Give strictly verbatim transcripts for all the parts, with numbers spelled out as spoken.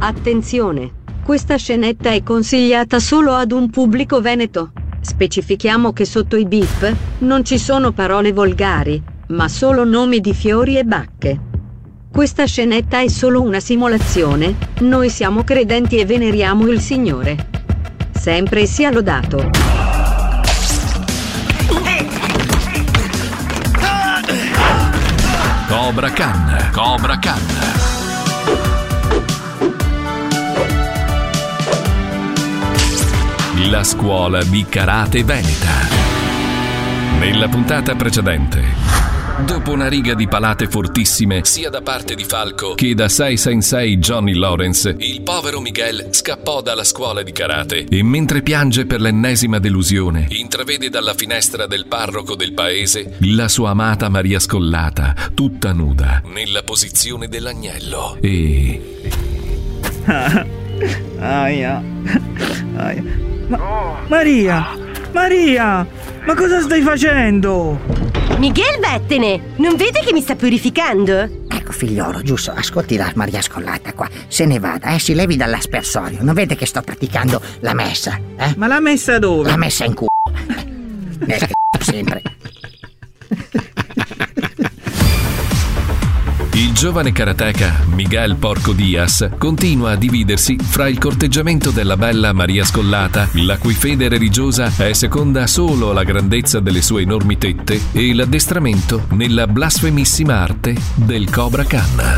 Attenzione! Questa scenetta è consigliata solo ad un pubblico veneto. Specifichiamo che sotto i beep non ci sono parole volgari, ma solo nomi di fiori e bacche. Questa scenetta è solo una simulazione, noi siamo credenti e veneriamo il Signore. Sempre sia lodato. Cobra Khan, Cobra Khan. La scuola di karate veneta. Nella puntata precedente, dopo una riga di palate fortissime sia da parte di Falco che da Sei Sensei Johnny Lawrence, il povero Miguel scappò dalla scuola di karate e mentre piange per l'ennesima delusione intravede dalla finestra del parroco del paese la sua amata Maria Scollata, tutta nuda, nella posizione dell'agnello e... Aia. Aia. Ma, Maria! Maria! Ma cosa stai facendo? Miguel, vattene! Non vede che mi sta purificando? Ecco figliolo, giusto, ascolti la Maria Scollata qua. Se ne vada, eh, si levi dall'aspersorio. Non vede che sto praticando la messa, eh? Ma la messa dove? La messa in culo. Nel c***o sempre. Il giovane karateka Miguel Porco Diaz continua a dividersi fra il corteggiamento della bella Maria Scollata, la cui fede religiosa è seconda solo alla grandezza delle sue enormi tette, e l'addestramento nella blasfemissima arte del Cobra Khan.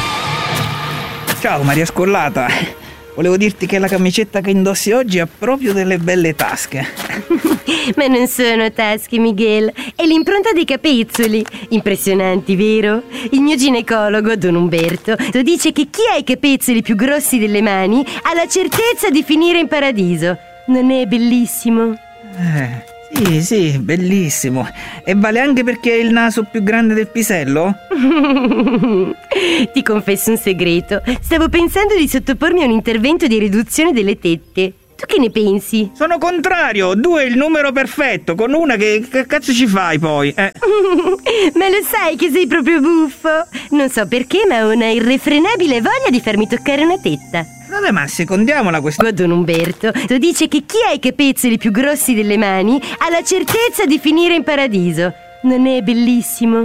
Ciao Maria Scollata, volevo dirti che la camicetta che indossi oggi ha proprio delle belle tasche. Ma non sono tasche, Miguel, è l'impronta dei capezzoli. Impressionanti, vero? Il mio ginecologo, Don Umberto, dice che chi ha i capezzoli più grossi delle mani ha la certezza di finire in paradiso. Non è bellissimo? Eh, sì, sì, bellissimo. E vale anche perché hai il naso più grande del pisello? Ti confesso un segreto. Stavo pensando di sottopormi a un intervento di riduzione delle tette. Tu che ne pensi? Sono contrario, due è il numero perfetto, con una che, che cazzo ci fai poi? Eh. Ma lo sai che sei proprio buffo? Non so perché, ma ho una irrefrenabile voglia di farmi toccare una tetta. Vabbè, ma secondiamola questa. Don Umberto dice che chi ha i capezzoli più grossi delle mani ha la certezza di finire in paradiso. Non è bellissimo?